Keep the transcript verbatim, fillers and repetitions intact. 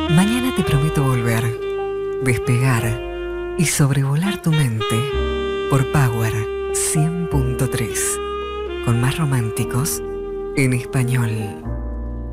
Mañana te prometo volver, despegar y sobrevolar tu mente por Power cien punto tres, con más románticos en español.